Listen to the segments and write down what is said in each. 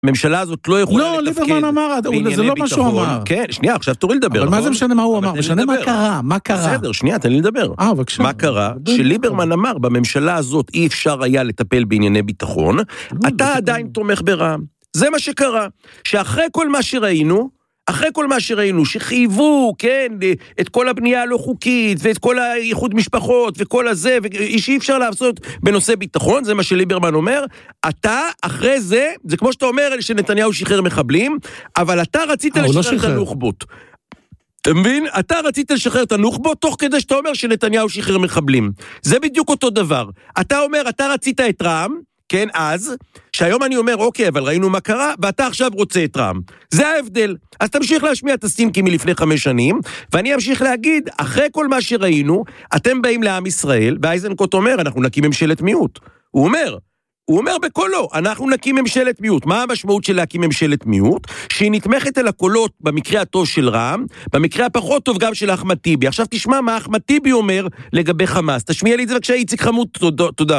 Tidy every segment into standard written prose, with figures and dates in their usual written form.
הממשלה הזאת לא יכולה לתפקד. לא, ליברמן אמר, זה לא מה שהוא אמר. כן, שנייה, עכשיו תורי לדבר. אבל מה זה משנה מה הוא אמר? משנה מה קרה, מה קרה. בסדר, שנייה, תן לי לדבר. מה קרה? שליברמן אמר, בממשלה הזאת אי אפשר היה לטפל בענייני ביטחון, אתה עדיין תומך ברע"מ. זה מה שקרה. שאחרי כל מה שראינו, שחייבו, כן, את כל הבנייה הלא חוקית, ואת כל האיחוד משפחות, וכל הזה, שאי אפשר לעשות בנושא ביטחון, זה מה שליברמן אומר, אתה, אחרי זה כמו שאתה אומר, שנתניהו שחרר מחבלים, אבל אתה רצית לשחרר את הנוח'בות. אתה מבין? אתה רצית לשחרר את הנוח'בות, תוך כדי שאתה אומר שנתניהו שחרר מחבלים. זה בדיוק אותו דבר. אתה אומר, אתה רצית את רע"מ, כן, אז, שהיום אני אומר, אוקיי, אבל ראינו מה קרה, ואתה עכשיו רוצה את רע"מ. זה ההבדל. אז תמשיך להשמיע את הסטינקים מלפני 5 שנים, ואני אמשיך להגיד, אחרי כל מה שראינו, אתם באים לעם ישראל, ואייזנקוט אומר, אנחנו נקים ממשלת מיעוט. הוא אומר בקולו, אנחנו נקים ממשלת מיעוט. מה המשמעות של להקים ממשלת מיעוט? שהיא נתמכת על הקולות במקרה הטוב של רע"מ, במקרה הפחות טוב גם של אחמד טיבי. עכשיו תשמע מה אחמד טיבי אומר לגבי חמאס. תשמיע לי את זה בבקשה, איציק חמוד, תודה.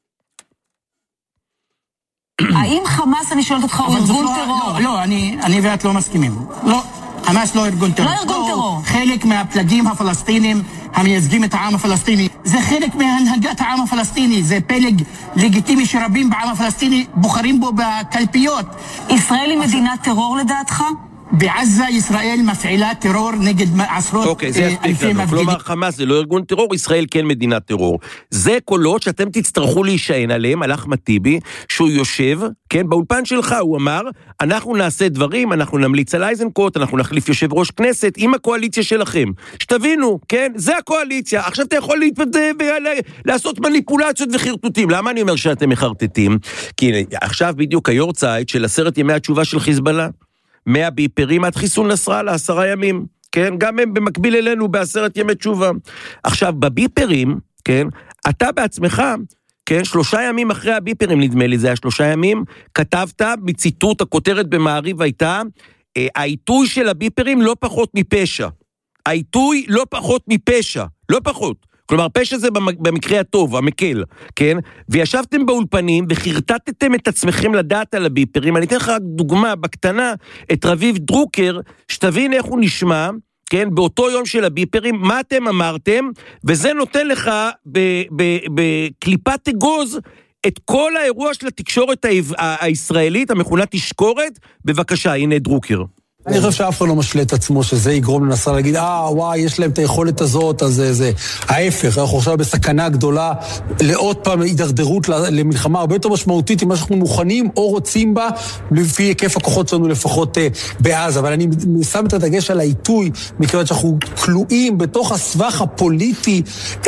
האם חמאס, אני שואלת אותך, הוא ארגון טרור? לא, אני ואת לא מסכימים. לא, חמאס לא ארגון טרור. לא ארגון טרור. חלק מהפלגים הפלסטינים המייצגים את העם הפלסטיני. זה חלק מהנהגת העם הפלסטיני. זה פלג לגיטימי שרבים בעם הפלסטיני בוחרים בו בקלפיות. ישראל היא מדינת טרור לדעתך? בעזה ישראל מפעילה טרור נגד עשרות אלפי מפגינים. כלומר חמאס זה לא ארגון טרור, ישראל כן מדינת טרור. זה קולות שאתם תצטרכו להישען עליהם, על אחמד טיבי, שהוא יושב, כן, באולפן שלך הוא אמר, אנחנו נעשה דברים, אנחנו נמליץ על אייזנקוט, אנחנו נחליף יושב ראש כנסת עם הקואליציה שלכם. שתבינו, כן, זה הקואליציה. עכשיו אתה יכול לעשות מניפולציות וחרטוטים. למה אני אומר שאתם מחרטטים? כי עכשיו בדיוק היורצייט של 10 ימי התשובה של חיזבאללה. 100 ביפרים עד חיסול נסראללה, 10 ימים, כן? גם הם במקביל אלינו ב10 ימי תשובה. עכשיו, בביפרים, כן? אתה בעצמך, כן? 3 ימים אחרי הביפרים, נדמה לי, זה היה 3 ימים, כתבת מציטוט, הכותרת במעריב הייתה, העיתוי של הביפרים לא פחות מפשע. העיתוי לא פחות מפשע, לא פחות. כלומר, פשע זה במקרה הטוב, המקל, כן? וישבתם באולפנים וחרטטתם את עצמכם לדעת על הביפרים. אני אתן לך דוגמה בקטנה, את רביב דרוקר, שתבין איך הוא נשמע, כן? באותו יום של הביפרים, מה אתם אמרתם, וזה נותן לך בקליפת אגוז את כל האירוע של התקשורת הישראלית, המכונה תשקורת. בבקשה, הנה דרוקר. אני חושב שאף אחד לא משלה את עצמו שזה יגרום לנסראללה להגיד, וואי, יש להם את היכולת הזאת, אז זה ההפך, אנחנו עכשיו בסכנה גדולה, לעוד פעם הידרדרות למלחמה הרבה יותר משמעותית, עם מה שאנחנו מוכנים או רוצים בה, לפי היקף הכוחות שלנו לפחות בעזה, אבל אני שם את הדגש על העיתוי, מכיוון שאנחנו כלואים בתוך הסבך הפוליטי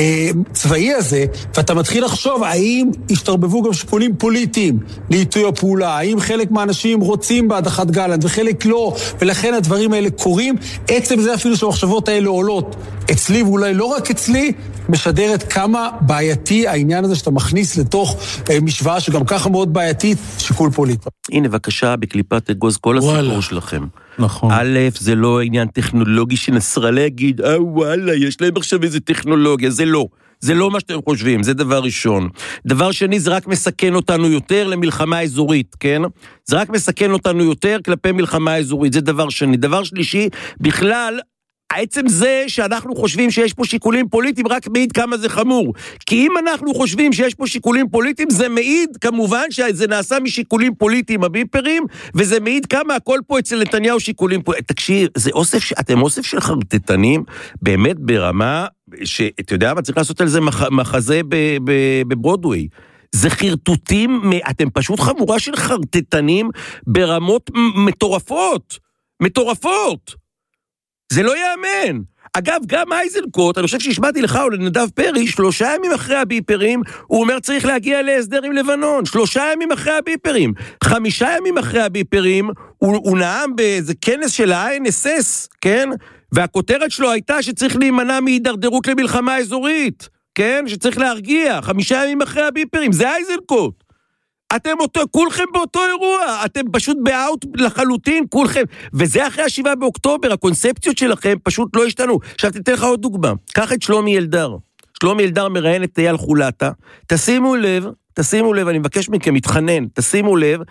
צבאי הזה, ואתה מתחיל לחשוב, האם השתרבבו גם שיקולים פוליטיים לעיתוי הפעולה, האם חלק מהאנשים רוצים בהדחת גלנט וחלק לא, ולכן הדברים האלה קורים, עצם זה אפילו שהמחשבות האלה עולות אצלי, ואולי לא רק אצלי, משדרת כמה בעייתי העניין הזה שאתה מכניס לתוך משוואה שגם ככה מאוד בעייתית, שיקול פוליטי. הנה בבקשה, בקליפת אגוז כל הסיפור שלכם. נכון. א', זה לא עניין טכנולוגי שנסראללה יגיד, וואלה, יש להם עכשיו איזה טכנולוגיה, זה לא. זה לא מה שאתם חושבים, זה דבר ראשון. דבר שני, זה רק מסכן אותנו יותר למלחמה אזורית, כן? זה רק מסכן אותנו יותר כלפי מלחמה אזורית, זה דבר שני. דבר שלישי, בכלל, עצם זה שאנחנו חושבים שיש פה שיקולים פוליטיים, רק מעיד כמה זה חמור. כי אם אנחנו חושבים שיש פה שיקולים פוליטיים, זה מעיד כמובן שזה נעשה משיקולים פוליטיים הביפרים, וזה מעיד כמה הכל פה אצל נתניהו שיקולים פוליטיים. תקשיב, זה אוסף, אתם אוסף של חרטטנים, באמת ברמה, שאתה יודע מה, צריך לעשות על זה מחזה בברודווי. זה חרטוטים, אתם פשוט חמורה של חרטטנים ברמות מטורפות. מטורפות. זה לא יאמן. אגב, גם אייזנקוט, אני חושב שהשמעתי לך או לנדב פרי, 3 ימים אחרי הביפרים, הוא אומר צריך להגיע להסדר עם לבנון. 3 ימים אחרי הביפרים. 5 ימים אחרי הביפרים, הוא נאם באיזה כנס של ה-INSS, כן? והכותרת שלו הייתה שצריך להימנע מהידרדרות למלחמה אזורית, כן? שצריך להרגיע. 5 ימים אחרי הביפרים. זה אייזנקוט. אתם כולכם באותו אירוע, אתם פשוט באוט לחלוטין, כולכם, וזה אחרי 7 באוקטובר, הקונספציות שלכם פשוט לא השתנו. עכשיו תתן לך עוד דוגמה, קח את שלומי ילדר, שלומי ילדר מראיין את אייל חולטה, תשימו לב, אני מבקש מכם, מתחנן, תשימו לב,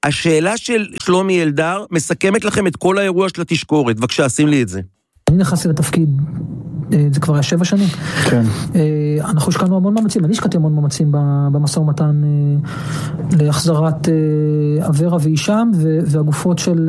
השאלה של שלומי אלדר מסכמת לכם את כל האירוע של התשקורת. בבקשה, שים לי את זה. אני נכנסתי לתפקיד, זה כבר היה 7 שנים. כן. אנחנו השקענו המון מאמצים, אני השקעתי המון מאמצים במשא ומתן להחזרת אברה ואישם, והגופות של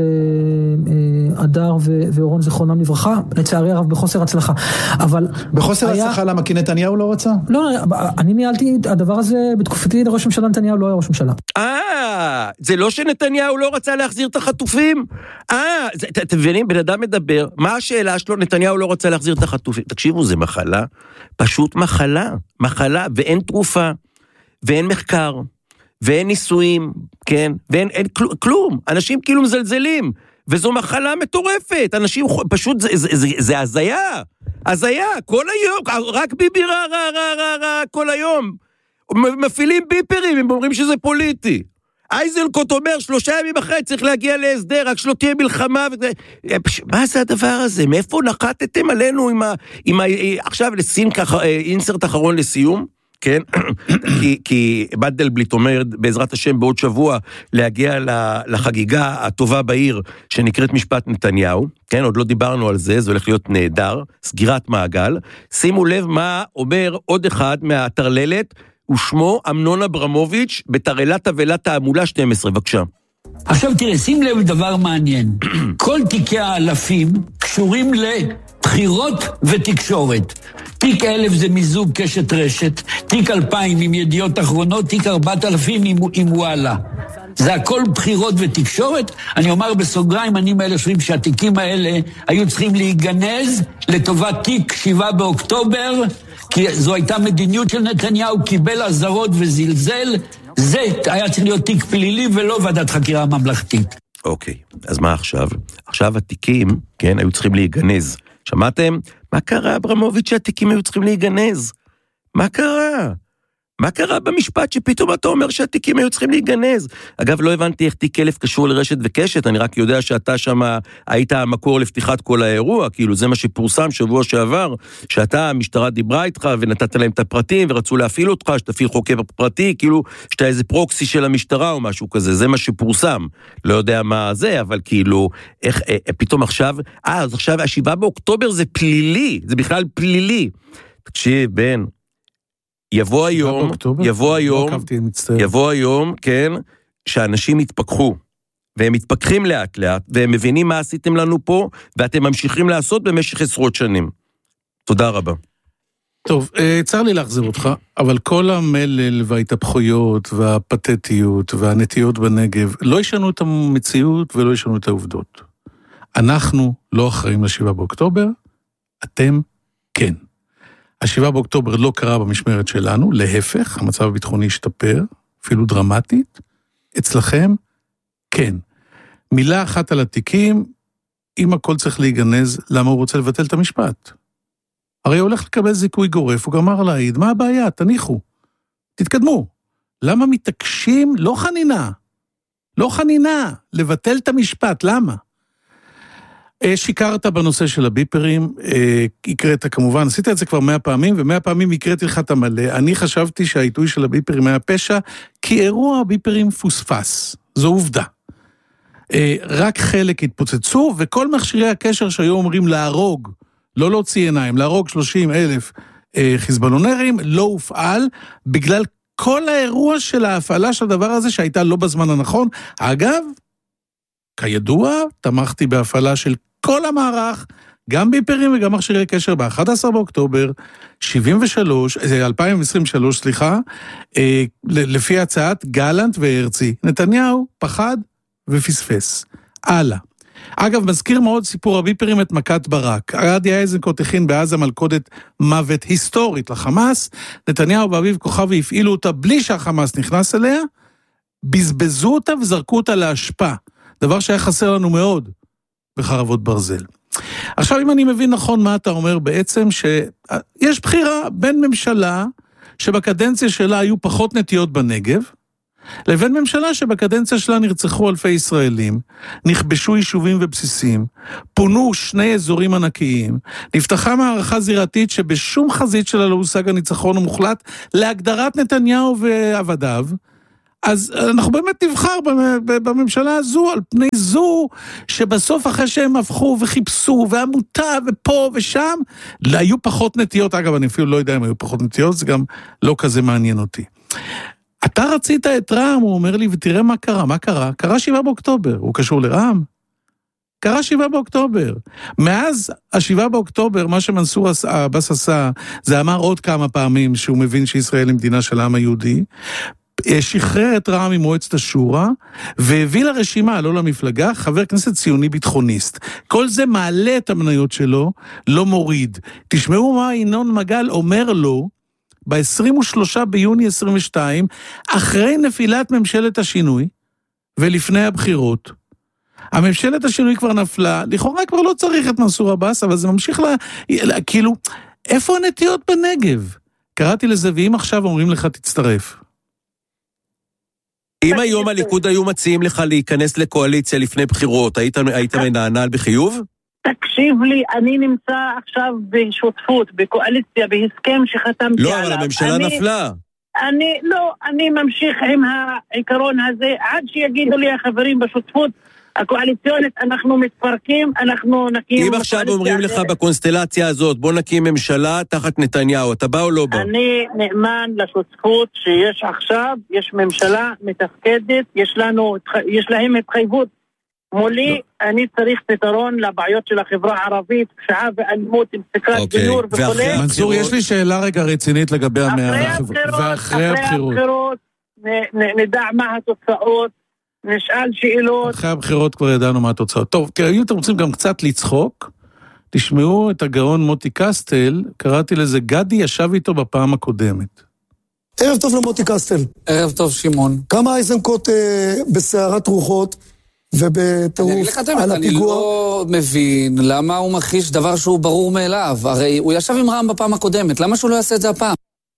אדר ואורון זכרונם לברכה, לצערי הרב בחוסר הצלחה. אבל בחוסר הצלחה למה? כי נתניהו לא רצה? לא, אני ניהלתי הדבר הזה בתקופתי לראש ממשלה, נתניהו לא היה ראש ממשלה. זה לא שנתניהו לא רצה להחזיר את החטופים? אתם מבינים, בן אדם מדבר, מה השאלה שלו? נתניהו לא רצה להחזיר את החטופים. תקשיבו, זה מחלה, פשוט מחלה, ואין תרופה, ואין מחקר, ואין ניסויים, כן, ואין כלום, אנשים כאילו מזלזלים, וזו מחלה מטורפת, אנשים פשוט, זה הזיה, כל היום, רק ביבי רע, כל היום, מפעילים ביפרים, הם אומרים שזה פוליטי, אייזנקוט אומר 3 ימים אחרי צריך להגיע להסדר, רק שלא תהיה מלחמה. מה זה הדבר הזה? מאיפה נחתתם עלינו עכשיו לסין ככה, אינסרט אחרון לסיום? כן? כי בדלבליט אומר בעזרת השם בעוד שבוע להגיע לחגיגה הטובה בעיר שנקראת משפט נתניהו. כן? עוד לא דיברנו על זה, זה הולך להיות נהדר, סגירת מעגל. שימו לב מה אומר עוד אחד מהטרללת, ושמו אמנון אברמוביץ' בתרלת תבלת תעמולה 12, בבקשה. עכשיו תראה, שים לב דבר מעניין. כל תיקי האלפים קשורים לבחירות ותקשורת. תיק 1000 זה מיזוג קשת רשת, תיק 2000 עם ידיעות אחרונות, תיק 4000 עם וואלה. זה הכל בחירות ותקשורת. אני אומר בסוגריים, אני מאלה שרים שהתיקים האלה היו צריכים להיגנז לטובת תיק 7 באוקטובר, כי זו הייתה מדיניות של נתניהו, קיבל עזרות וזלזל, זה היה צריך להיות תיק פלילי ולא ועדת חקירה ממלכתית. אוקיי, אז מה עכשיו? עכשיו התיקים, כן, היו צריכים להיגנז. שמעתם? מה קרה, אברמוביץ', שהתיקים היו צריכים להיגנז? מה קרה? מה קרה במשפט שפתאום אתה אומר שהתיקים היו צריכים להיגנז? אגב, לא הבנתי איך תיק 1000 קשור לרשת וקשת, אני רק יודע שאתה שם היית המקור לפתיחת כל האירוע, כאילו זה מה שפורסם שבוע שעבר, שאתה, המשטרה דיברה איתך ונתת להם את הפרטים ורצו להפעיל אותך, שתפעיל חוקר פרטי, כאילו שאתה איזה פרוקסי של המשטרה או משהו כזה, זה מה שפורסם. לא יודע מה זה, אבל כאילו, איך, פתאום עכשיו, אז עכשיו 7 באוקטובר זה פלילי, זה בכלל פלילי. תקשיב, בן, יבוא היום, כן, שאנשים יתפכחו, והם מתפכחים לאט לאט, והם מבינים מה עשיתם לנו פה, ואתם ממשיכים לעשות במשך 10 שנים. תודה רבה. טוב, צר לי להחזיר אותך, אבל כל המלל וההתהפכויות והפתטיות והנטיות בנגב לא ישנו את המציאות ולא ישנו את העובדות. אנחנו לא אחראים ל7 באוקטובר, אתם כן. 7 באוקטובר לא קרה במשמרת שלנו, להפך, המצב הביטחוני השתפר, אפילו דרמטית. אצלכם, כן. מילה אחת על התיקים, אם הכל צריך להיגנז, למה הוא רוצה לבטל את המשפט? הרי הוא הולך לקבל זיכוי גורף, הוא גמר להעיד, מה הבעיה? תניחו, תתקדמו. למה מתעקשים? לא חנינה, לבטל את המשפט, למה? שיקרת בנושא של הביפרים, הקראת כמובן, עשית את זה כבר 100 פעמים, ו100 פעמים הקראתי לך את המלא. אני חשבתי שהעיתוי של הביפרים היה פשע, כי אירוע הביפרים פוספס. זו עובדה. רק חלק התפוצצו, וכל מכשירי הקשר שהיו אומרים להרוג, לא להוציא עיניים, להרוג 30,000 חיזבאללונרים, לא הופעל, בגלל כל האירוע של ההפעלה של הדבר הזה, שהייתה לא בזמן הנכון. אגב, כידוע, תמכתי בהפעלה של כל המערך, גם ביפרים וגם מכשירי קשר ב-11 באוקטובר, 2023, לפי הצעת גלנט והרצי. נתניהו פחד ופספס. הלאה. אגב, מזכיר מאוד סיפור הביפרים את מכת ברק. גדי איזנקוט הכין בעזה מלכודת מוות היסטורית לחמאס, נתניהו ואביב כוכבי הפעילו אותה בלי שהחמאס נכנס אליה, בזבזו אותה וזרקו אותה להשפעה. דבר שהיה חסר לנו מאוד בחרבות ברזל. עכשיו, אם אני מבין נכון מה אתה אומר בעצם, שיש בחירה בין ממשלה שבקדנציה שלה היו פחות נטיות בנגב, לבין ממשלה שבקדנציה שלה נרצחו אלפי ישראלים, נכבשו יישובים ובסיסים, פונו 2 אזורים ענקיים, נפתחה מערכה זירתית שבשום חזית שלה לא הושג הניצחון המוחלט להגדרת נתניהו ועבדיו, אז אנחנו באמת נבחר בממשלה הזו על פני זו, שבסוף אחרי שהם הפכו וחיפשו, ועמותה ופה ושם, היו פחות נטיות. אגב, אני אפילו לא יודע אם היו פחות נטיות, זה גם לא כזה מעניין אותי. אתה רצית את רע"מ, הוא אומר לי, ותראה מה קרה. מה קרה? קרה 7 באוקטובר. הוא קשור לרע"מ? קרה 7 באוקטובר. מאז ה-7 באוקטובר, מה שמנסור עבאס עשה, זה אמר עוד כמה פעמים שהוא מבין שישראל היא מדינה של העם היהודי, שחרר את רע"מ ממועצת השורא, והביא לרשימה, לא למפלגה, חבר כנסת ציוני ביטחוניסט. כל זה מעלה את המניות שלו, לא מוריד. תשמעו מה ינון מגל אומר לו, ב-23 ביוני 22, אחרי נפילת ממשלת השינוי, ולפני הבחירות, הממשלת השינוי כבר נפלה, לכאורה כבר לא צריך את מנסור עבאס, אבל זה ממשיך כאילו, איפה הנטיות בנגב? קראתי לזה, ואם עכשיו אומרים לך תצטרף. אם היום הליכוד היו מציעים לך להיכנס לקואליציה לפני בחירות, היית מנענע בחיוב? תקשיב לי, אני נמצא עכשיו בשותפות, בקואליציה, בהסכם שחתמתי עליו. לא, אבל הממשלה נפלה. אני ממשיך עם העיקרון הזה, עד שיגידו לי החברים בשותפות הקואליציונית, אנחנו מתפרקים, אנחנו נקים... אם עכשיו אומרים לך בקונסטלציה הזאת, בוא נקים ממשלה תחת נתניהו, אתה בא או לא בא? אני נאמן לשותפות שיש עכשיו, יש ממשלה מתפקדת, יש להם התחייבות מולי, אני צריך פתרון לבעיות של החברה הערבית, פשיעה ואלימות, עם סקרת דיור וכו'. מנסור, יש לי שאלה רגע רצינית לגבי אחרי הבחירות, נדע מה התוצאות, נשאל שאלות. אחרי הבחירות כבר ידענו מה התוצאות. טוב, תראה, אם אתם רוצים גם קצת לצחוק, תשמעו את הגאון מוטי קסטל, קראתי לזה, גדי ישב איתו בפעם הקודמת. ערב טוב למוטי קסטל. ערב טוב שמעון. כמה איזנקוט בסערת רוחות ובטירוף על הפיגוע? אני לא מבין למה הוא מכחיש דבר שהוא ברור מאליו. הרי הוא ישב עם רע"מ בפעם הקודמת, למה שהוא לא יעשה את זה הפעם?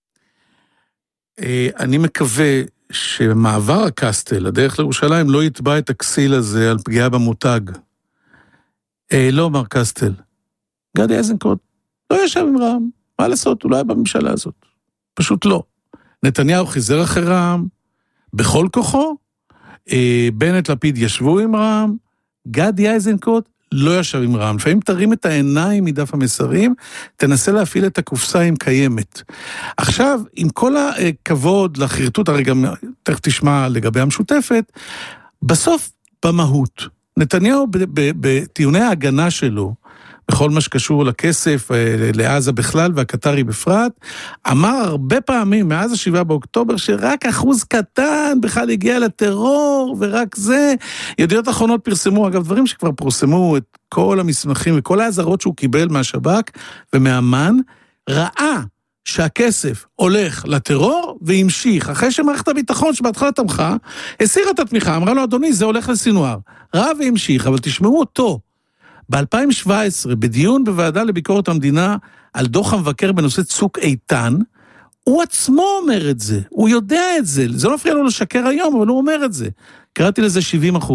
אני מקווה שמעבר הקסטל, הדרך לירושלים, לא יתבע את הכסיל הזה על פגיעה במותג. לא, מר קסטל. גדי איזנקוט לא ישב עם רע"מ. מה לעשות? הוא לא היה בממשלה הזאת. פשוט לא. נתניהו חיזר אחרי רע"מ, בכל כוחו. בנט לפיד ישבו עם רע"מ. גדי איזנקוט לא ישב עם רע"מ. לפעמים תרים את העיניים מדף המסרים, תנסה להפעיל את הקופסה אם קיימת. עכשיו, עם כל הכבוד לחרטוט, הרי גם תכף תשמע לגבי המשותפת, בסוף במהות, נתניהו בטיעוני ההגנה שלו, בכל מה שקשור לכסף, לעזה בכלל והקטרי בפרט, אמר הרבה פעמים מאז ה-7 באוקטובר שרק אחוז קטן בכלל הגיע לטרור ורק זה. ידיעות אחרונות פרסמו, אגב דברים שכבר פרסמו את כל המסמכים וכל העזרות שהוא קיבל מהשב"כ ומהמן, ראה שהכסף הולך לטרור והמשיך, אחרי שמערכת הביטחון שבהתחלה תמכה, הסירה את התמיכה, אמרה לו אדוני זה הולך לסינואר, ראה והמשיך, אבל תשמעו אותו, ב-2017, בדיון בוועדה לביקורת המדינה על דוח המבקר בנושא צוק איתן, הוא עצמו אומר את זה, הוא יודע את זה, זה לא מפריע לו לשקר היום, אבל הוא אומר את זה. קראתי לזה 70%.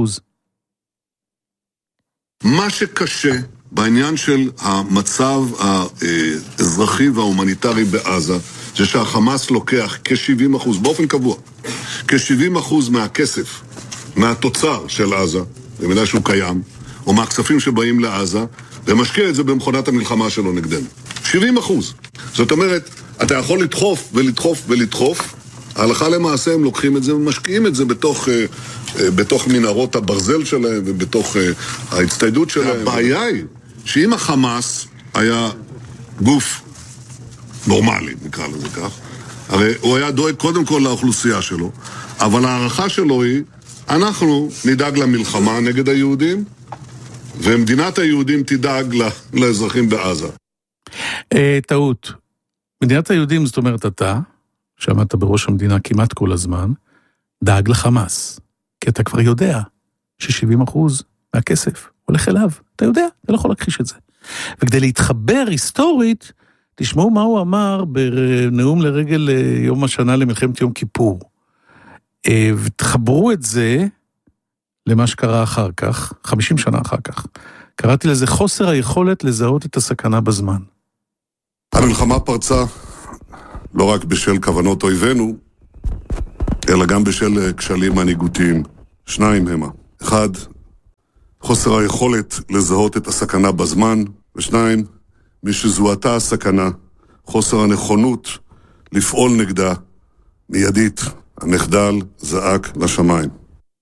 מה שקשה בעניין של המצב האזרחי וההומניטרי בעזה, זה שהחמאס לוקח כ-70%, באופן קבוע, כ-70% מהכסף, מהתוצר של עזה, במידה שהוא קיים, או מהכספים שבאים לעזה, ומשקיע את זה במכונת המלחמה שלו נגדנו. 70%. זאת אומרת, אתה יכול לדחוף ולדחוף ולדחוף, ההלכה למעשה הם לוקחים את זה ומשקיעים את זה בתוך מנהרות הברזל שלהם ובתוך ההצטיידות שלהם. הבעיה היא שאם החמאס היה גוף נורמלי, נקרא לזה כך, הרי הוא היה דואג קודם כל לאוכלוסייה שלו, אבל הערכה שלו היא, אנחנו נדאג למלחמה נגד היהודים, ומדינת היהודים תדאג לאזרחים בעזה. טעות. מדינת היהודים, זאת אומרת אתה, שעמדת בראש המדינה כמעט כל הזמן, דאג לחמאס. כי אתה כבר יודע ש-70% מהכסף הולך אליו. אתה יודע, אתה לא יכול להכחיש את זה. וכדי להתחבר היסטורית, תשמעו מה הוא אמר בנאום לרגל יום השנה למלחמת יום כיפור. ותחברו את זה למה שקרה אחר כך, 50 שנה אחר כך. קראתי לזה חוסר היכולת לזהות את הסכנה בזמן. המלחמה פרצה לא רק בשל כוונות אויבינו, אלא גם בשל כשלים מנהיגותיים. שניים המה. אחד, חוסר היכולת לזהות את הסכנה בזמן, ושניים, משזוהתה הסכנה, חוסר הנכונות לפעול נגדה מיידית. המחדל זעק לשמיים.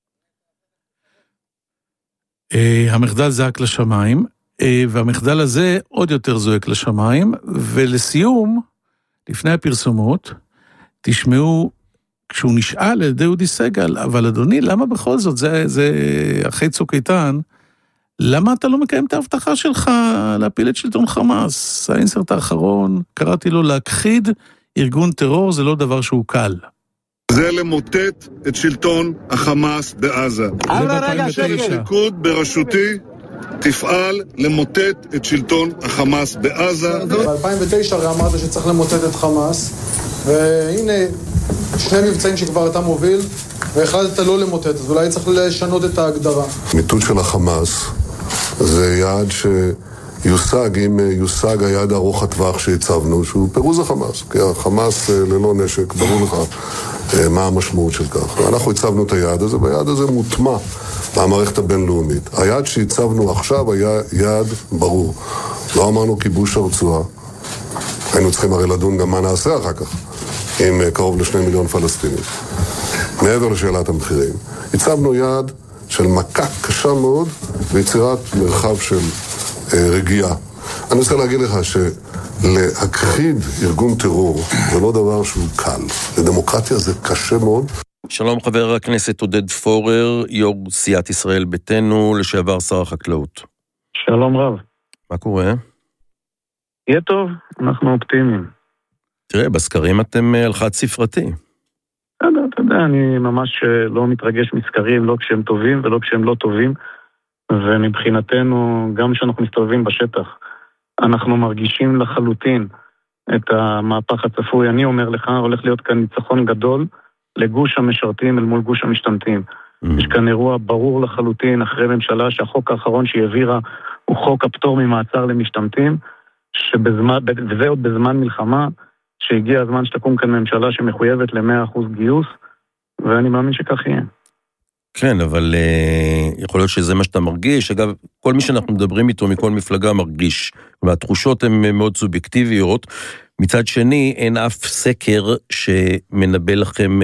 המחדל זעק לשמיים, והמחדל הזה עוד יותר זועק לשמיים, ולסיום, לפני הפרסומות, תשמעו, כשהוא נשאל על ידי אודי סגל, אבל אדוני, למה בכל זאת, זה אחרי צוק איתן, למה אתה לא מקיים את ההבטחה שלך להפיל את שלטון חמאס? האינסרט האחרון, קראתי לו להכחיד ארגון טרור, זה לא דבר שהוא קל. זה למוטט את שלטון החמאס בעזה. הליכוד בראשותי תפעל למוטט את שלטון החמאס בעזה. ב-2009 הרי אמרת שצריך למוטט את חמאס, והנה שני מבצעים שכבר אתה מוביל, והחלטת לא למוטט, אז אולי צריך לשנות את ההגדרה. מיטוט של החמאס זה יעד שיושג אם יושג היעד ארוך הטווח שהצבנו, שהוא פירוז החמאס. כי החמאס ללא נשק, ברור לך מה המשמעות של כך. אנחנו הצבנו את היעד הזה, והיעד הזה מוטמע במערכת הבינלאומית. היעד שהצבנו עכשיו היה יעד ברור. לא אמרנו כיבוש הרצועה. היינו צריכים הרי לדון גם מה נעשה אחר כך, עם קרוב ל2 מיליון פלסטינים. מעבר לשאלת המחירים, הצבנו יעד של מכה קשה מאוד ויצירת מרחב של רגיעה. אני רוצה להגיד לך שלהכחיד ארגון טרור זה לא דבר שהוא קל. לדמוקרטיה זה קשה מאוד. שלום חבר הכנסת עודד פורר, יו"ר סיעת ישראל ביתנו, לשעבר שר החקלאות. שלום רב. מה קורה? יהיה טוב, אנחנו אופטימיים. תראה, בסקרים אתם על חד ספרתי. אתה יודע, אני ממש לא מתרגש מסקרים, לא כשהם טובים ולא כשהם לא טובים, ומבחינתנו, גם כשאנחנו מסתובבים בשטח, אנחנו מרגישים לחלוטין את המהפך הצפוי. אני אומר לך, הולך להיות כאן ניצחון גדול לגוש המשרתים אל מול גוש המשתמטים. יש כאן אירוע ברור לחלוטין אחרי ממשלה שהחוק האחרון שהיא העבירה הוא חוק הפטור ממעצר למשתמטים, וזה עוד בזמן מלחמה, שהגיע הזמן שתקום כאן ממשלה שמחויבת ל100% גיוס, ואני מאמין שכך יהיה. כן, אבל יכול להיות שזה מה שאתה מרגיש. אגב, כל מי שאנחנו מדברים איתו מכל מפלגה מרגיש, והתחושות הן מאוד סובייקטיביות. מצד שני, אין אף סקר שמנבא לכם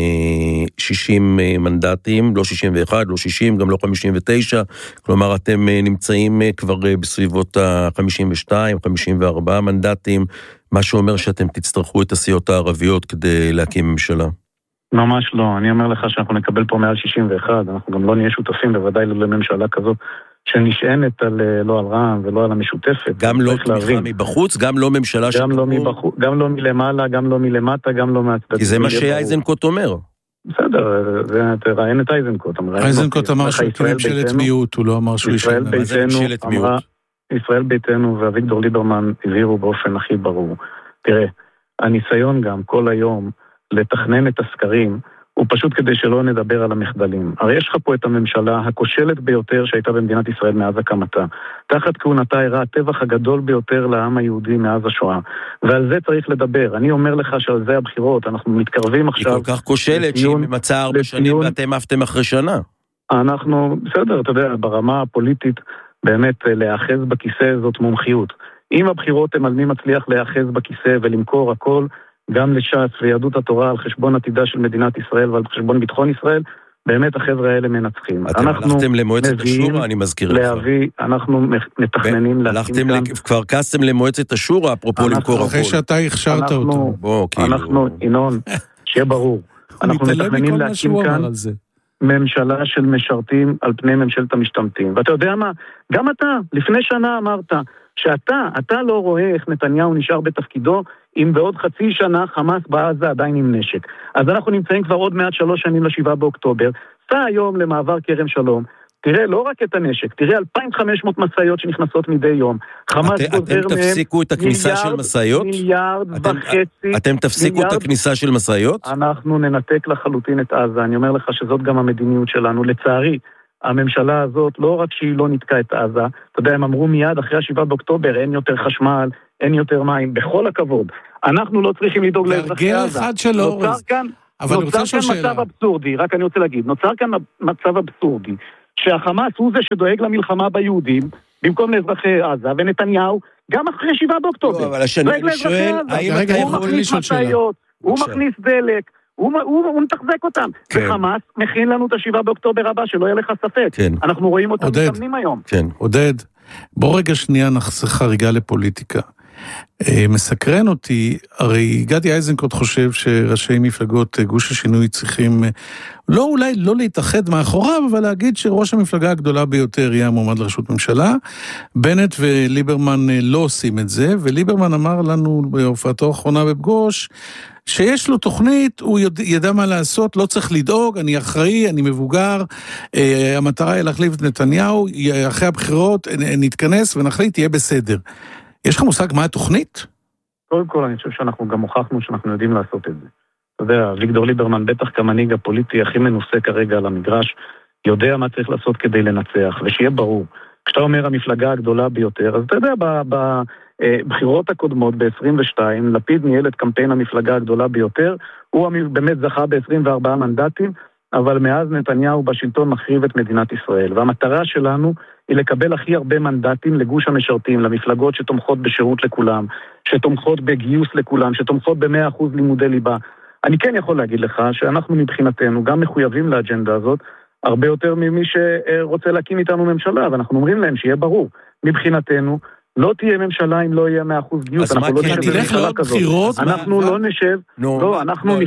60 מנדטים, לא 61, לא 60, גם לא 59, כלומר אתם נמצאים כבר בסביבות ה-52, 54 מנדטים, מה שאומר שאתם תצטרכו את הסיעות הערביות כדי להקים ממשלה. ממש לא, אני אומר לך שאנחנו נקבל פה מעל 61, אנחנו גם לא נהיה שותפים בוודאי לממשלה כזאת, שנשענת לא על רע"מ ולא על המשותפת. גם לא תמיכה מבחוץ, גם לא ממשלה גם לא מלמעלה, גם לא מלמטה, גם לא מהצדדים. כי זה מה שאייזנקוט אומר. בסדר, תראיין את אייזנקוט. אייזנקוט אמר שהוא ממשלת מיעוט, הוא לא אמר שהוא ישנה. מה זה ממשלת מיעוט? ישראל ביתנו ואביגדור ליברמן הבהירו באופן הכי ברור. תראה, הניסיון גם כל היום לתכנן את הסקרים, הוא פשוט כדי שלא נדבר על המחדלים. הרי יש לך פה את הממשלה הכושלת ביותר שהייתה במדינת ישראל מאז הקמתה. תחת כהונתה אירע הטבח הגדול ביותר לעם היהודי מאז השואה. ועל זה צריך לדבר. אני אומר לך שעל זה הבחירות, אנחנו מתקרבים עכשיו... היא כל כך כושלת שהיא ממצאה 4 שנים ואתם עפתם אחרי שנה. אנחנו, בסדר, אתה יודע, ברמה הפוליטית, באמת להאחז בכיסא זאת מומחיות. אם הבחירות הם על מי מצליח להאחז בכיסא ולמכור הכל, גם לש"ס ויהדות התורה על חשבון עתידה של מדינת ישראל ועל חשבון ביטחון ישראל, באמת החבר'ה האלה מנצחים. אתם הלכתם למועצת השורה, אני מזכיר לך. אנחנו מתכננים הלכתם כבר קסם למועצת השורה, אפרופו למכור הכל. אחרי שאתה הכשרת אותו. אנחנו, ינון, שיהיה ברור. אנחנו מתכננים להקים כאן ממשלה של משרתים על פני ממשלת המשתמטים. ואתה יודע מה? גם אתה, לפני שנה אמרת שאתה לא רואה איך נתניהו נשאר בתפקידו, אם בעוד חצי שנה חמאס בעזה עדיין עם נשק. אז אנחנו נמצאים כבר עוד מעט 3 שנים ל7 באוקטובר, סע היום למעבר כרם שלום, תראה לא רק את הנשק, תראה 2,500 מסעיות שנכנסות מדי יום. אתם תפסיקו את הכניסה של מסעיות? 1.5 מיליארד. אתם תפסיקו את הכניסה של מסעיות? אנחנו ננתק לחלוטין את עזה, אני אומר לך שזאת גם המדיניות שלנו. לצערי, הממשלה הזאת לא רק שהיא לא נתקה את עזה, אתה יודע, הם אמרו מיד אחרי 7 באוקטובר, אין יותר חשמל, אין יותר מים, בכל הכבוד. אנחנו לא צריכים לדאוג לאזרחי עזה. גרגר אחד של אורז. נוצר כאן מצב אבסורדי, רק אני רוצה להגיד, נוצר כאן מצב אבסורדי, שהחמאס הוא זה שדואג למלחמה ביהודים, במקום לאזרחי עזה, ונתניהו, גם אחרי 7 באוקטובר. אבל אני שואל, האם אתה יכול לשאול שאלה? הוא מכניס דלק, הוא מתחזק אותם. וחמאס מכין לנו את 7 באוקטובר הבא, שלא יהיה לך ספק. אנחנו רואים אותם מתאמנים היום. עודד, בוא רגע שנייה נחזור חריגה לפוליטיקה. מסקרן אותי, הרי גדי איזנקוט חושב שראשי מפלגות גוש השינוי צריכים אולי לא להתאחד מאחוריו, אבל להגיד שראש המפלגה הגדולה ביותר יהיה המועמד לראשות ממשלה. בנט וליברמן לא עושים את זה, וליברמן אמר לנו בהופעתו האחרונה בפגוש, שיש לו תוכנית, הוא ידע מה לעשות, לא צריך לדאוג, אני אחראי, אני מבוגר, המטרה היא להחליף את נתניהו, אחרי הבחירות נתכנס ונחליט, תהיה בסדר. יש לך מושג מה התוכנית? קודם כל, אני חושב שאנחנו גם הוכחנו שאנחנו יודעים לעשות את זה. אתה יודע, אביגדור ליברמן, בטח כמנהיג הפוליטי הכי מנוסה כרגע על המגרש, יודע מה צריך לעשות כדי לנצח, ושיהיה ברור. כשאתה אומר המפלגה הגדולה ביותר, אז אתה יודע, בבחירות הקודמות, ב-22, לפיד ניהל את קמפיין המפלגה הגדולה ביותר, הוא באמת זכה ב-24 מנדטים, אבל מאז נתניהו בשלטון מחריב את מדינת ישראל. והמטרה שלנו היא לקבל הכי הרבה מנדטים לגוש המשרתים, למפלגות שתומכות בשירות לכולם, שתומכות בגיוס לכולם, שתומכות ב100% לימודי ליבה. אני כן יכול להגיד לך שאנחנו מבחינתנו גם מחויבים לאג'נדה הזאת, הרבה יותר ממי שרוצה להקים איתנו ממשלה, ואנחנו אומרים להם שיהיה ברור. מבחינתנו, לא תהיה ממשלה אם לא יהיה 100% גיוס. אז מה כן, תלך לעוד בחירות? אנחנו לא נשב, לא,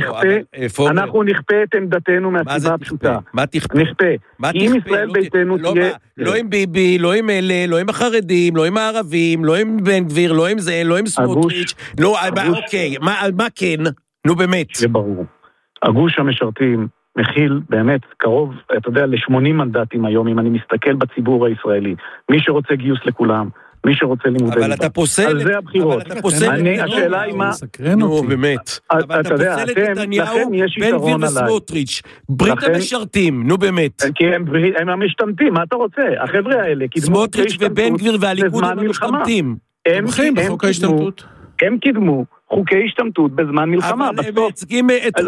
אנחנו נכפה את עמדתנו מהסיבה הפשוטה. מה תכפה? נכפה. אם ישראל ביתנו תהיה... לא עם ביבי, לא עם אלה, לא עם החרדים, לא עם הערבים, לא עם בן גביר, לא עם זה, לא עם סמוטריץ'. אוקיי, מה כן? נו באמת. זה ברור. הגוש המשרתים מכיל באמת קרוב, אתה יודע, ל80 מנדטים היום, אם אני מסתכל בציבור הישראלי. מי שרוצה גיוס לכולם, מי שרוצה לימודי ליבה. אבל אתה פוסל... על זה הבחירות. השאלה היא מה... נו, באמת. אבל אתה פוסל את נתניהו, בן גביר וסמוטריץ'. ברית המשרתים, נו באמת. כי הם המשתמטים, מה אתה רוצה? החבר'ה האלה קידמו... סמוטריץ' ובן גביר והליכוד הם המשתמטים. הם הולכים בחוק ההשתמטות. הם קידמו חוקי השתמטות בזמן מלחמה. אבל הם מייצגים את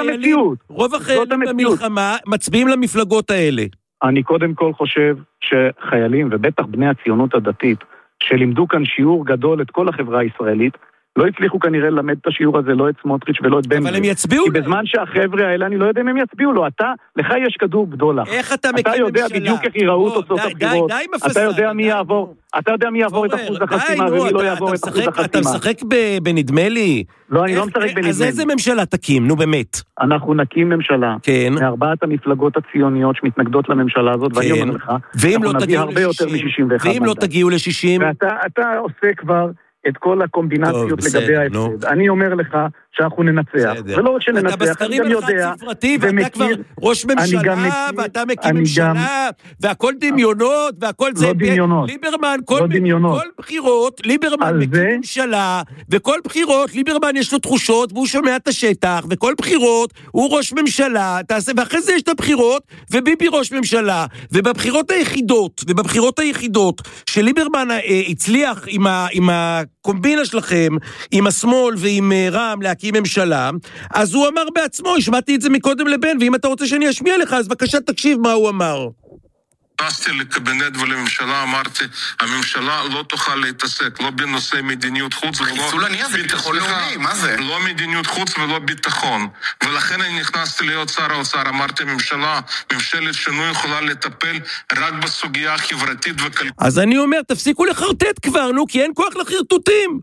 רוב החיילים במלחמה, מצביעים למפלגות האלה. אני קודם כל חושב שחיילים, ובטח בני הציונות הדתית, שלימדו כאן שיעור גדול את כל החברה הישראלית, לא הצליחו כנראה ללמד את השיעור הזה, לא את סמוטריץ' ולא את בן גביר. אבל הם יצביעו. כי בזמן שהחבר'ה האלה, אני לא יודע אם הם יצביעו לו. לך יש כדור בדולר. איך אתה מקים ממשלה? אתה יודע בדיוק איך יראו תוצאות הבחירות. אתה יודע מי יעבור. אתה יודע מי יעבור את אחוז החסימה ומי לא יעבור את אחוז החסימה. אתה משחק בנדמה לי? לא, אני לא משחק בנדמה לי. אז איזה ממשלה תקים? נו באמת. אנחנו נקים ממשלה. מארבעת המפלגות הציוניות שמתנגדות לממשלה הזאת, ואני אומר לך, אנחנו נביא הרבה יותר מ-61. ואם לא תגיעו ל-60? ואתה עושה כבר את כל הקומבינציות לגבי ההפסד. אני אומר לך שאנחנו ננצח. ולא רק שננצח, אני גם יודע ואתה כבר ראש ממשלה, ואתה מקים ממשלה, והכל דמיונות, והכל זה... לא דמיונות. ליברמן, כל בחירות, ליברמן מקים ממשלה, וכל בחירות, ליברמן יש לו תחושות, והוא שומע את השטח, וכל בחירות, הוא ראש ממשלה, ואחרי זה יש את הבחירות, וביבי ראש ממשלה, ובבחירות היחידות, שליברמן הצליח עם הקומבינה שלכם, עם השמאל ועם רם להקים ממשלה, אז הוא אמר בעצמו, השמעתי את זה מקודם לבן, ואם אתה רוצה שאני אשמיע לך, אז בבקשה תקשיב מה הוא אמר. נכנסתי לקבינט ולממשלה, אמרתי, הממשלה לא תוכל להתעסק, לא בנושא מדיניות חוץ לא מדיניות חוץ ולא ביטחון. ולכן אני נכנסתי להיות שר האוצר, אמרתי, ממשלת שינוי יכולה לטפל רק בסוגיה החברתית וכלכלית. אז אני אומר, תפסיקו לחרטט כבר, נו, כי אין כוח לחרטוטים.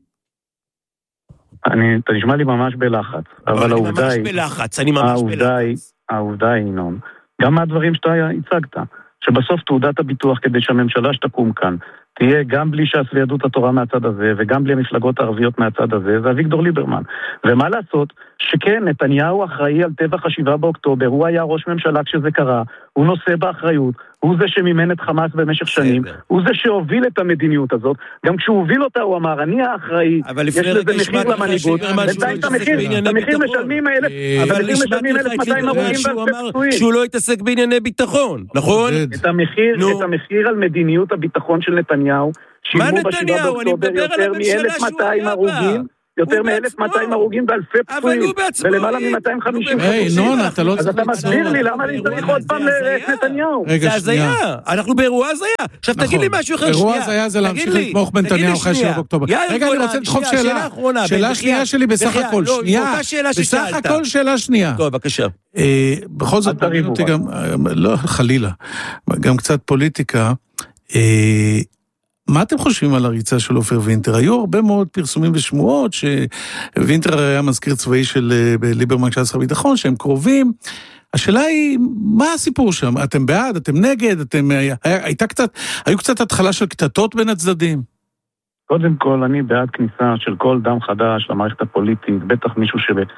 אתה נשמע לי ממש בלחץ, אבל העובדה היא, העובדה היא, נון, גם מהדברים שאתה הצגת, שבסוף תעודת הביטוח כדי שהממשלה שתקום כאן, תהיה גם בלי ש"ס ויהדות התורה מהצד הזה, וגם בלי המפלגות הערביות מהצד הזה, זה אביגדור ליברמן. ומה לעשות? שכן, נתניהו אחראי על טבח 7 באוקטובר, הוא היה ראש ממשלה כשזה קרה, הוא נושא באחריות, הוא זה שמימן את חמאס במשך שנים, הוא זה שהוביל את המדיניות הזאת, גם כשהוא הוביל אותה הוא אמר, אני האחראי, יש לזה מחיר למנהיגות, בינתיים את המחיר משלמים 1,200 הרוגים והפצועים. שהוא לא יתעסק בענייני ביטחון, נכון? את המחיר על מדיניות הביטחון של נתניהו, שילמו ב7 באוקטובר יותר מ1,200 הרוגים, יותר מ-1,200 הרוגים ואלפי פצועים, ולמעלה מ-250. היי, נון, אתה לא צריך... אז אתה מסביר לי למה אני צריך עוד פעם לנתניהו. זה הזיה, אנחנו באירוע הזיה. עכשיו תגיד לי משהו אחר, אירוע הזיה זה להמשיך לתמוך בנתניהו אחרי 7 באוקטובר. רגע, אני רוצה לדחוף שאלה. שאלה שנייה שלי בסך הכל, שנייה. בסך הכל שאלה שנייה. טוב, בבקשה. בכל זאת, מעניין אותי גם, לא, חלילה, גם קצת פוליטיקה. מה אתם חושבים על הריצה של עופר וינטר? היו הרבה מאוד פרסומים ושמועות שווינטר היה מזכיר צבאי של ליברמן כשהיה שר הביטחון, שהם קרובים. השאלה היא, מה הסיפור שם? אתם בעד? אתם נגד? היו קצת התחלה של קטטות בין הצדדים? קודם כל, אני בעד כניסה של כל דם חדש למערכת הפוליטית, בטח מישהו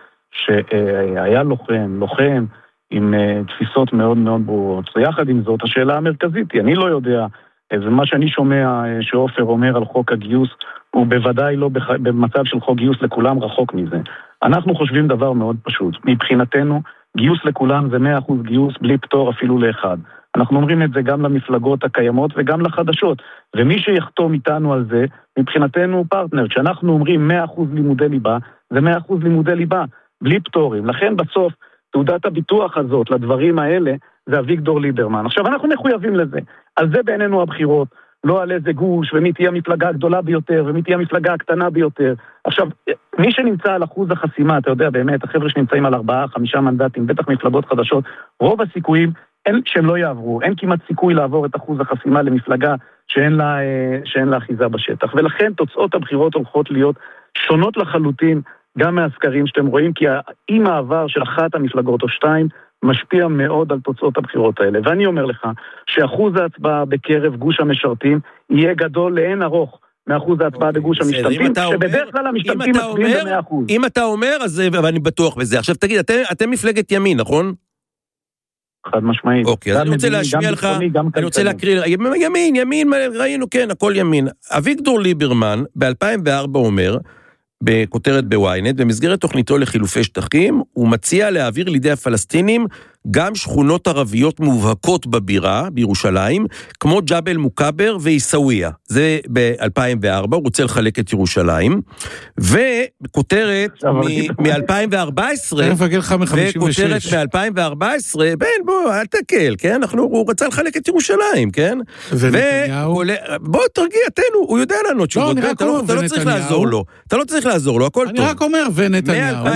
שהיה לוחם עם תפיסות מאוד מאוד ברורות. ויחד עם זאת, השאלה המרכזית היא, אני לא יודע, ומה שאני שומע שעופר אומר על חוק הגיוס, הוא בוודאי לא במצב של חוק גיוס לכולם, רחוק מזה. אנחנו חושבים דבר מאוד פשוט. מבחינתנו, גיוס לכולם זה 100% גיוס, בלי פטור אפילו לאחד. אנחנו אומרים את זה גם למפלגות הקיימות וגם לחדשות. ומי שיחתום איתנו על זה, מבחינתנו הוא פרטנר. כשאנחנו אומרים 100% לימודי ליבה, זה 100% לימודי ליבה, בלי פטורים. לכן בסוף, תעודת הביטוח הזאת לדברים האלה, זה אביגדור ליברמן. עכשיו, אנחנו מחויבים לזה. על זה בעינינו הבחירות, לא על איזה גוש, ומי תהיה המפלגה הגדולה ביותר, ומי תהיה המפלגה הקטנה ביותר. עכשיו, מי שנמצא על אחוז החסימה, אתה יודע באמת, החבר'ה שנמצאים על 4-5 מנדטים, בטח מפלגות חדשות, רוב הסיכויים שהם לא יעברו. אין כמעט סיכוי לעבור את אחוז החסימה למפלגה שאין לה אחיזה בשטח. ולכן תוצאות הבחירות הולכות להיות שונות לחלוטין, גם מהסקרים שאתם רואים, כי עם העבר של אחת המפלגות או 2, משפיע מאוד על תוצאות הבחירות האלה. ואני אומר לך, שאחוז ההצבעה בקרב גוש המשרתים, יהיה גדול לאין ארוך מאחוז ההצבעה בגוש המשתמטים, שבדרך כלל המשתמטים מצביעים ב100%. אם אתה אומר, אז אני בטוח בזה. עכשיו תגיד, אתם מפלגת ימין, נכון? חד משמעית. אוקיי, אז אני רוצה להשמיע לך, אני רוצה להקריא, ימין, ראינו, כן, הכל ימין. אביגדור ליברמן, ב-2004 אומר, בכותרת בוויינט, במסגרת תוכניתו לחילופי שטחים, הוא מציע להעביר לידי הפלסטינים גם שכונות ערביות מובהקות בבירה, בירושלים, כמו ג'בל מוקבר ועיסאוויה. זה ב-2004, הוא רוצה לחלק את ירושלים, וכותרת מ-2014, וכותרת מ-2014, בוא, אל תקל, כן? הוא רצה לחלק את ירושלים, כן? בוא תרגיע, הוא יודע לנו תשובות, אתה לא צריך לעזור לו, אתה לא צריך לעזור לו, הכל טוב. אני רק אומר, ונתניהו.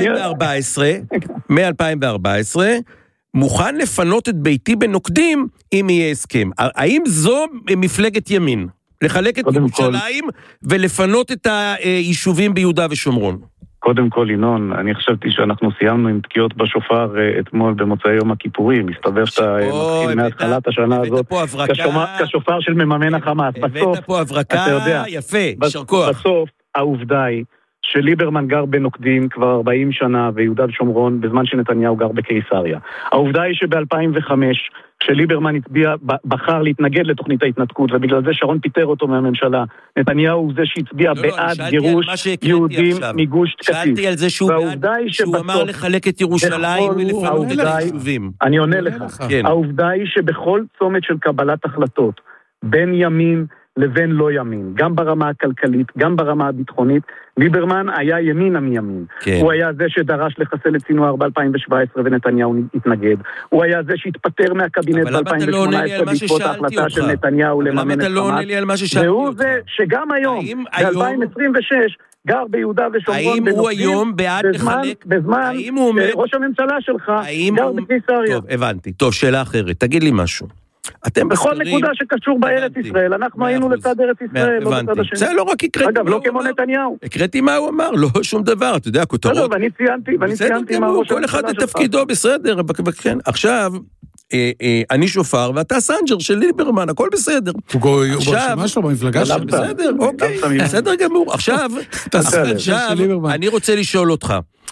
מ-2014, מוכן לפנות את ביתי בנוקדים אם יהיה הסכם. האם זו מפלגת ימין? לחלק את ירושלים ולפנות את היישובים ביהודה ושומרון? קודם כל, ינון, אני חשבתי שאנחנו סיימנו עם תקיעות בשופר אתמול במוצאי יום הכיפורים. מסתבר שאתה מתחיל מהתחלת השנה הזאת כשופר של מממן החמאס. הבאת פה הברקה יפה, שרקוח. בסוף, העובדה היא שליברמן גר בנוקדים כבר 40 שנה ויהודה ושומרון בזמן שנתניהו גר בקיסריה. העובדה היא שב-2005 כשליברמן בחר להתנגד לתוכנית ההתנתקות ובגלל זה שרון פיטר אותו מהממשלה, נתניהו הוא זה שהצביע בעד גירוש יהודים מגוש קטיף. שאלתי על זה שהוא אמר לחלק את ירושלים ולפנות את היישובים. אני עונה לך. העובדה היא שבכל צומת של קבלת החלטות בין ימין לבין לא ימין, גם ברמה הכלכלית, גם ברמה הביטחונית, ליברמן היה ימינה מימין. כן. הוא היה זה שדרש לחסל את סינואר ב-2017 ונתניהו התנגד. הוא היה זה שהתפטר מהקבינט ב-2018 בעקבות ההחלטה של נתניהו לממן את חמאס. והוא זה שגם היום, ב-2026, גר ביהודה ושומרון האם הוא היום בעד לחלק? בזמן שראש הממשלה שלך גר בקיסריה. טוב, הבנתי. טוב, שאלה אחרת. תגיד לי משהו. בכל נקודה שקשור בארץ ישראל, אנחנו היינו לצד ארץ ישראל, לא בצד השני. זה לא רק הקראתי. אגב, לא כמו נתניהו. הקראתי מה הוא אמר, לא שום דבר, אתה יודע, כותרות. בסדר, ואני ציינתי מה ראש כל אחד לתפקידו, בסדר, עכשיו, אני שופר, ואתה סנג'ר של ליברמן, הכל בסדר. הוא ברשימה שלו במפלגה שלו. בסדר, אוקיי, בסדר גמור. עכשיו, אני רוצה לשאול אותך,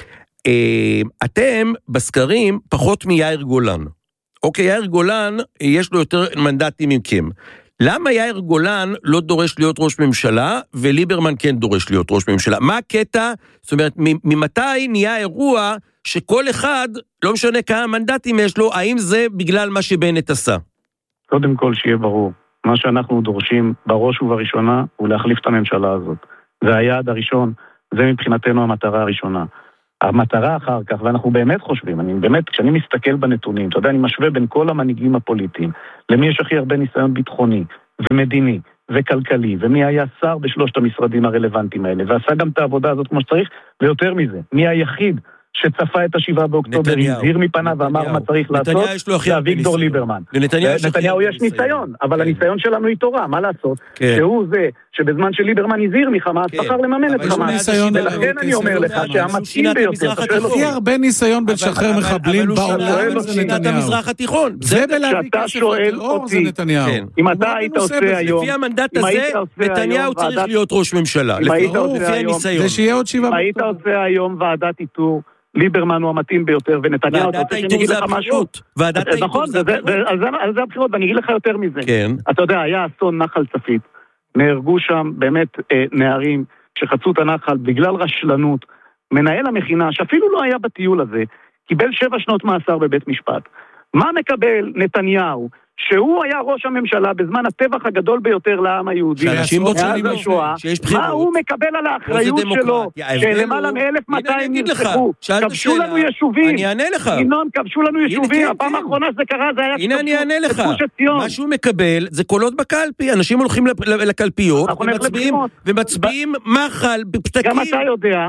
אתם בסקרים פחות מיאיר גולן. אוקיי, יאיר גולן, יש לו יותר מנדטים מכם. למה יאיר גולן לא דורש להיות ראש ממשלה, וליברמן כן דורש להיות ראש ממשלה? מה הקטע? זאת אומרת, ממתי נהיה אירוע שכל אחד, לא משנה כמה מנדטים יש לו, האם זה בגלל מה שבנט עשה? קודם כל שיהיה ברור, מה שאנחנו דורשים בראש ובראשונה, הוא להחליף את הממשלה הזאת. זה היעד הראשון, זה מבחינתנו המטרה הראשונה. המטרה אחר כך, ואנחנו באמת חושבים, כשאני מסתכל בנתונים, אתה יודע, אני משווה בין כל המנהיגים הפוליטיים, למי יש הכי הרבה ניסיון ביטחוני ומדיני וכלכלי, ומי היה שר בשלושת המשרדים הרלוונטיים האלה, ועשה גם את העבודה הזאת כמו שצריך, ויותר מזה, מי היחיד שצפה את ה7 באוקטובר, הזהיר מפניו ואמר מה צריך לעשות, זה אביגדור ליברמן. לנתניהו יש ניסיון, אבל הניסיון שלנו היא תורה, מה לעשות? שהוא זה שבזמן שליברמן הזהיר מחמאס, בחר לממן את חמאס. ולכן אני אומר לך שהמתאים ביותר, הכי הרבה ניסיון בלשחרר מחבלים בעולם זה נתניהו. המזרח התיכון. כשאתה שואל אותי, אם אתה היית עושה היום, לפי המנדט הזה, נתניהו צריך להיות ראש ממשלה. לפי הניסיון. אם היית עושה היום ועדת איתור, ליברמן הוא המתאים ביותר, ונתניהו, אתה רוצה שאני אגיד לך משהו? נכון, על זה הבחירות, ואני אגיד לך יותר מזה. אתה יודע, היה אסון נחל צפית, נהרגו שם באמת נערים שחצו את הנחל בגלל רשלנות, מנהל המכינה, שאפילו לא היה בטיול הזה, קיבל 7 שנות מאסר בבית משפט. מה מקבל נתניהו? שהוא היה ראש הממשלה בזמן הטבח הגדול ביותר לעם היהודי. מה הוא מקבל על האחריות שלו? שלמעלה מ-1200 נרצחו. כבשו לנו יישובים. אני אענה לך. ינון, כבשו לנו יישובים. הפעם האחרונה שזה קרה זה היה... הנה אני אענה לך. מה שהוא מקבל זה קולות בקלפי. אנשים הולכים לקלפיות ומצביעים מחל בפתקים. גם אתה יודע.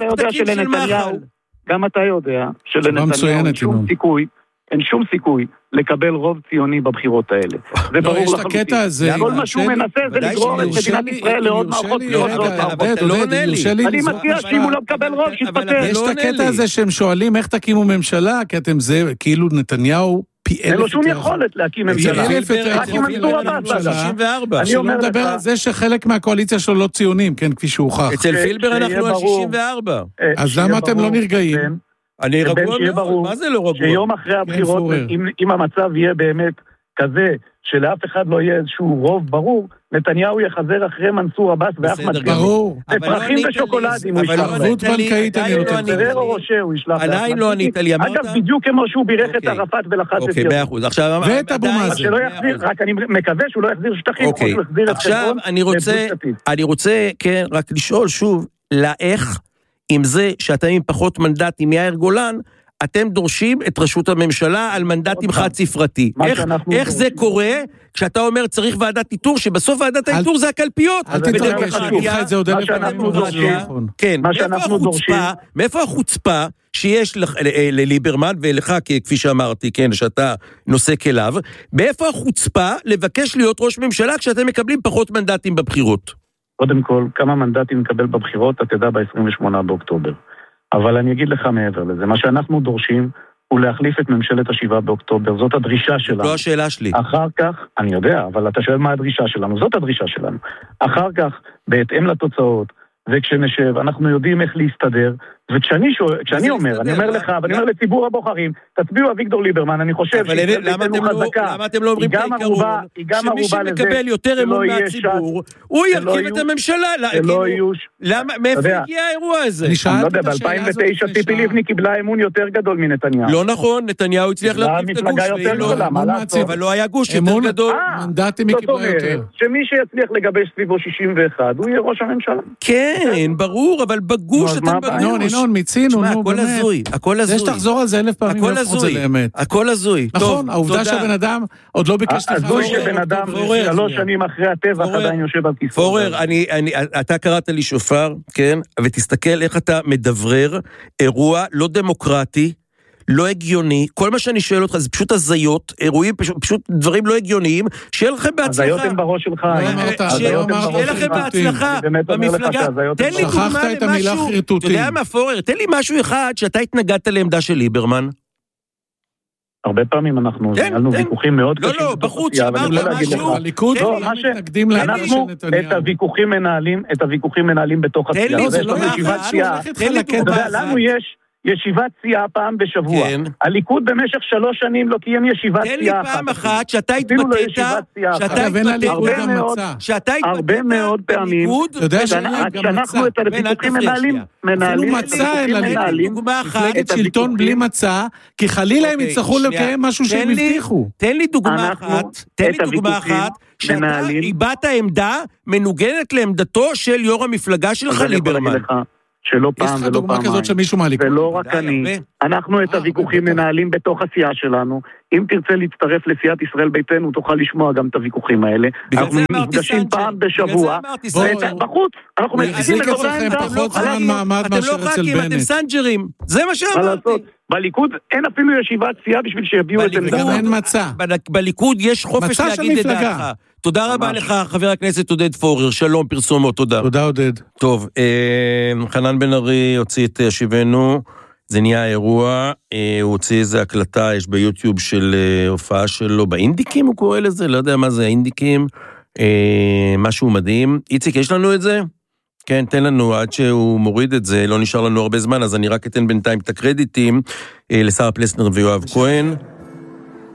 גם אתה יודע שלנתניהו אין שום סיכוי לקבל רוב ציוני בבחירות האלה. זה ברור לחלוטין. כל מה שהוא מנסה זה לגרור את מדינת ישראל לעוד מערכות בחירות. אני מציע שאם הוא לא מקבל רוב, שיתפטר. יש את הקטע הזה שהם שואלים איך תקימו ממשלה, כי אתם זה, כאילו נתניהו פי 1000 אין לו שום יכולת להקים ממשלה. רק עם מנסור עבאס. אני אומר לדבר על זה שחלק מהקואליציה שלו לא ציונים, כן, כפי שהוכח. אצל פילבר אנחנו על 64. אז למה אתם לא נרגעים? אני רגוע מאוד, מה זה לא רגוע? שיום אחרי הבחירות, אם המצב יהיה באמת כזה, שלאף אחד לא יהיה איזשהו רוב ברור, נתניהו יחזר אחרי מנסור עבאס ואחמד טיבי. ברור. בפרחים ושוקולדים הוא ישלח. ערבות בנקאית אני נותן. פרר או רושה הוא ישלח. עדיין לא ענית לי, אמרת? אגב, בדיוק כמו שהוא בירך את ערפאת ולחץ את יום. אוקיי, 100%. עכשיו, ואת אבו מאזן. רק אני מקווה שהוא לא יחזיר שטחים, כמו שהוא יחזיר את חברון. אני רוצה, כן, רק לשאול שוב, לאיך עם זה שאתם עם פחות מנדטים מיאיר גולן, אתם דורשים את רשות הממשלה על מנדטים חד ספרתי. איך זה קורה כשאתה אומר צריך ועדת איתור, שבסוף ועדת האיתור זה הקלפיות? אל תתרגש, אני לך את זה עוד אלף פעמים. כן, מאיפה החוצפה שיש לליברמן ולך, כפי שאמרתי, כן, שאתה נושא אליו, מאיפה החוצפה לבקש להיות ראש ממשלה כשאתם מקבלים פחות מנדטים בבחירות? קודם כל, כמה מנדטים נקבל בבחירות, אתה תדע ב-28 באוקטובר. אבל אני אגיד לך מעבר לזה, מה שאנחנו דורשים הוא להחליף את ממשלת ה7 באוקטובר, זאת הדרישה שלנו. לא השאלה שלי. אחר כך, אני יודע, אבל אתה שואל מה הדרישה שלנו, זאת הדרישה שלנו. אחר כך, בהתאם לתוצאות, וכשנשב, אנחנו יודעים איך להסתדר, וכשאני אומר, אני אומר לך, ואני אומר לציבור הבוחרים, תצביעו אביגדור ליברמן, אני חושב למה אתם לא אומרים את העיקרון, שמי שמקבל יותר אמון מהציבור, הוא ירכיב את הממשלה, מאיפה הגיע האירוע הזה? אני לא יודע, ב-2009 ציפי לבני קיבלה אמון יותר גדול מנתניהו. לא נכון, נתניהו הצליח להרכיב את הגוש, אבל לא היה גוש יותר גדול. מנדטים היא קיבלה יותר. שמי שיצליח לגבש סביבו 61, הוא יהיה ראש הממשלה. כן, ברור, אבל בגוש אתם בגוש. מיצינו, נו, הכל הזוי, הכל הזוי. זה שתחזור על זה 1000 פעמים, הכל הזוי, הכל הזוי. נכון, העובדה שבן אדם עוד לא ביקש הזוי שבן אדם 3 שנים אחרי הטבח עדיין יושב על כיסא. פורר, אתה קראת לי שופר, כן, ותסתכל איך אתה מדברר אירוע לא דמוקרטי, לא הגיוני, כל מה שאני שואל אותך זה פשוט הזיות, אירועים, פשוט דברים לא הגיוניים, שיהיה לכם בהצלחה. הזיות הם בראש שלך. שיהיה לכם בהצלחה במפלגה. תן לי דוגמה למשהו, אתה יודע מה פורר, תן לי משהו אחד שאתה התנגדת לעמדה של ליברמן. הרבה פעמים אנחנו ניהלנו ויכוחים מאוד קשים. לא, בחוץ, שאמרת משהו. הליכוד לא מתנגדים לעמדה של נתניהו. את הוויכוחים מנהלים בתוך הסיעה. זה לא יחד שהולכת חלקת באחד. לנו יש ישיבת סיעה פעם בשבוע. הליכוד במשך 3 שנים לא קיים ישיבת סיעה. תן לי פעם אחת שאתה התבטאת, הרבה מאוד פעמים, כשאנחנו את הוויכוחים מנהלים, מפלגת שלטון בלי מצע, כי חלילה הם יצטרכו לקיים משהו שהם הבטיחו. תן לי דוגמה אחת, שאתה איבדת עמדה מנוגנת לעמדתו של יו"ר המפלגה שלך ליברמן. שלא פעם ולא פעמיים, ולא רק אני, אנחנו את הוויכוחים מנהלים בתוך הסיעה שלנו. אם תרצה להצטרף לסיעת ישראל ביתנו, תוכל לשמוע גם את הוויכוחים האלה. אנחנו נפגשים פעם בשבוע, בחוץ, אנחנו מציגים את אותה עמדה. אתם לא ח"כים, אתם סנג'רים, זה מה שאמרתי. בליכוד אין אפילו ישיבת סיעה בשביל שיביאו את עמדה. גם אין מצע. בליכוד יש חופש להגיד את דעתך. תודה רבה לך, חבר הכנסת עודד פורר, שלום פרסומות, תודה. תודה עודד. טוב, חנן בן ארי הוציא את ישיבנו, זה נהיה אירוע, הוא הוציא איזו הקלטה, יש ביוטיוב של הופעה שלו, באינדיקים הוא קורא לזה, לא יודע מה זה האינדיקים, משהו מדהים. איציק, יש לנו את זה? כן, תן לנו, עד שהוא מוריד את זה, לא נשאר לנו הרבה זמן, אז אני רק אתן בינתיים את הקרדיטים לשר פלסנר ויואב כהן.